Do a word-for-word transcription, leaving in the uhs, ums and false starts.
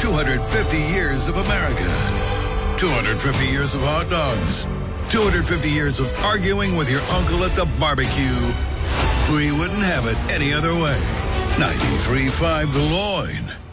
two hundred fifty years of America. two hundred fifty years of hot dogs. two hundred fifty years of arguing with your uncle at the barbecue. We wouldn't have it any other way. ninety-three point five The Loin.